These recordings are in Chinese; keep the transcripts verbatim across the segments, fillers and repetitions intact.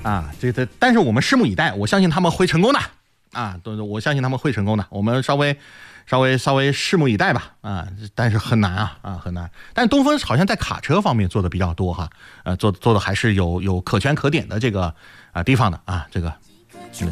啊，这个但是我们拭目以待，我相信他们会成功的啊，都我相信他们会成功的，我们稍微稍微稍微拭目以待吧啊，但是很难啊啊很难，但是东风好像在卡车方面做的比较多哈，呃做做的还是有有可圈可点的这个啊地方的啊这个。嗯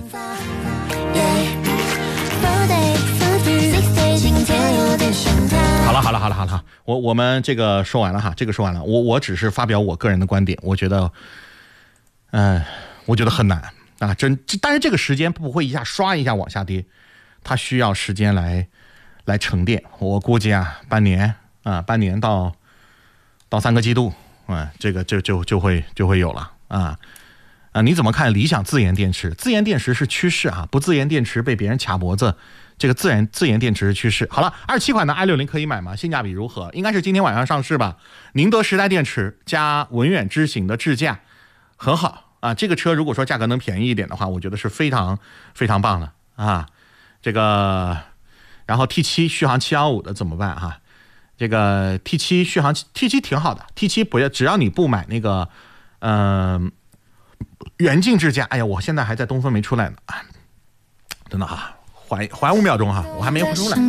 好了好了好了好了，我我们这个说完了哈，这个说完了，我我只是发表我个人的观点，我觉得，嗯、呃，我觉得很难啊，真，但是这个时间不会一下刷一下往下跌，它需要时间来来沉淀，我估计啊，半年啊，半年到到三个季度啊，这个就就就会就会有了啊。啊，你怎么看理想自研电池？自研电池是趋势啊，不自研电池被别人卡脖子，这个自研自研电池是趋势。好了，二十七款的 i 六零 可以买吗？性价比如何？应该是今天晚上上市吧。宁德时代电池加文远之行的智驾，很好啊。这个车如果说价格能便宜一点的话，我觉得是非常非常棒的啊。这个，然后 T 七 续航七幺五的怎么办哈？这个 T 七 续航 T 七 挺好的 ，T 七 不要，只要你不买那个，嗯、呃。远近智驾，哎呀，我现在还在东风没出来呢，真的哈，缓缓五秒钟哈，我还没出来。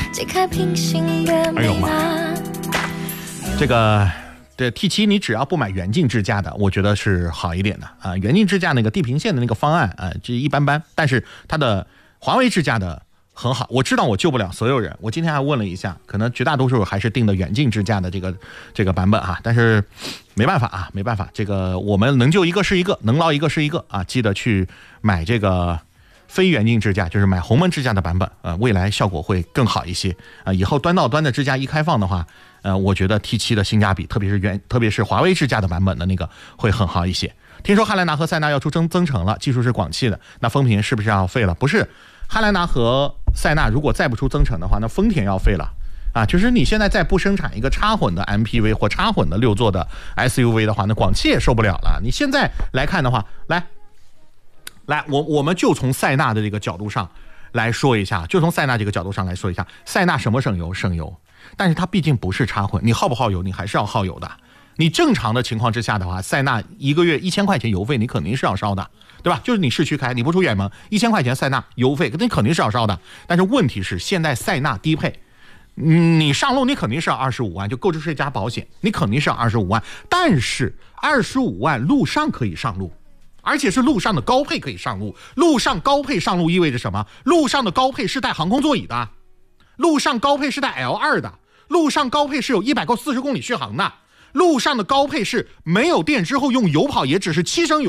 哎呦妈！这个这 T 七 你只要不买远近智驾的，我觉得是好一点的啊。远近智驾那个地平线的那个方案啊，这一般般，但是它的华为智驾的很好。我知道我救不了所有人，我今天还问了一下，可能绝大多数还是定的远近智驾的这个这个版本哈，但是。没办法啊，没办法，这个我们能救一个是一个，能捞一个是一个啊！记得去买这个非远近智驾，就是买鸿蒙智驾的版本啊，未来效果会更好一些啊。以后端到端的智驾一开放的话，呃，我觉得 T 七 的性价比，特别是原，特别是华为智驾的版本的那个会很好一些。听说汉兰达和塞纳要出增增程了，技术是广汽的，那丰田是不是要废了？不是，汉兰达和塞纳如果再不出增程的话，那丰田要废了。啊，就是你现在再不生产一个插混的 M P V 或插混的六座的 S U V 的话，那广汽也受不了了。你现在来看的话，来，来，我我们就从塞纳的这个角度上来说一下，就从塞纳这个角度上来说一下，塞纳什么省油？省油，但是它毕竟不是插混，你耗不耗油？你还是要耗油的。你正常的情况之下的话，塞纳一个月一千块钱油费，你肯定是要烧的，对吧？就是你市区开，你不出远门，一千块钱塞纳油费，那肯定是要烧的。但是问题是，现在塞纳低配。你上路你肯定是要二十五万，就购置税加保险，你肯定是要二十五万，但是二十五万路上可以上路，而且是路上的高配可以上路。路上高配上路意味着什么？路上的高配是带航空座椅的，路上高配是带 L 二 的，路上高配是有一百四十公里续航的，路上的高配是没有电之后用油跑也只是七升油。